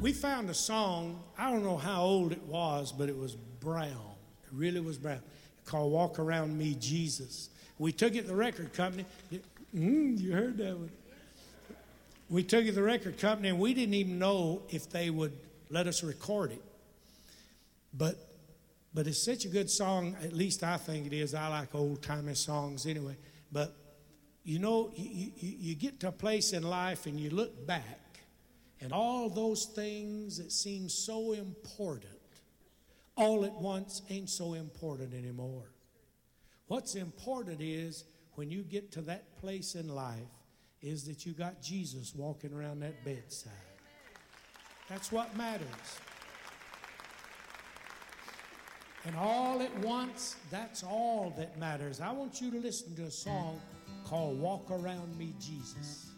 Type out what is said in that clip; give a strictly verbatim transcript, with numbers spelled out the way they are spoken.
we found a song, I don't know how old it was, but it was brown. It really was brown. Called Walk Around Me, Jesus. We took it to the record company. Mm, you heard that one. We took it to the record company, and we didn't even know if they would let us record it. But but it's such a good song, at least I think it is. I like old-timey songs anyway. But, you know, you, you, you get to a place in life and you look back, and all those things that seem so important, all at once ain't so important anymore. What's important is when you get to that place in life is that you got Jesus walking around that bedside. That's what matters. And all at once, that's all that matters. I want you to listen to a song called Walk Around Me, Jesus.